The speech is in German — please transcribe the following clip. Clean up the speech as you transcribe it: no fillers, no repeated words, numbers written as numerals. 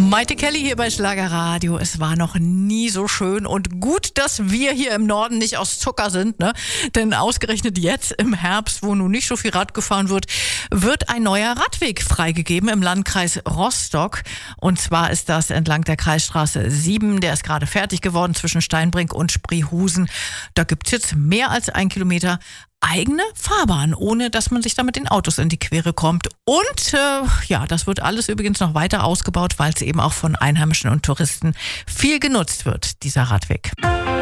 Maite Kelly hier bei Schlagerradio. Es war noch nie so schön und gut, dass wir hier im Norden nicht aus Zucker sind, ne? Denn ausgerechnet jetzt im Herbst, wo nun nicht so viel Rad gefahren wird ein neuer Radweg freigegeben im Landkreis Rostock. Und zwar ist das entlang der Kreisstraße 7. Der ist gerade fertig geworden zwischen Steinbrink und Spreehusen. Da gibt's jetzt mehr als 1 Kilometer eigene Fahrbahn, ohne dass man sich da mit den Autos in die Quere kommt. Und das wird alles übrigens noch weiter ausgebaut, weil es eben auch von Einheimischen und Touristen viel genutzt wird, dieser Radweg.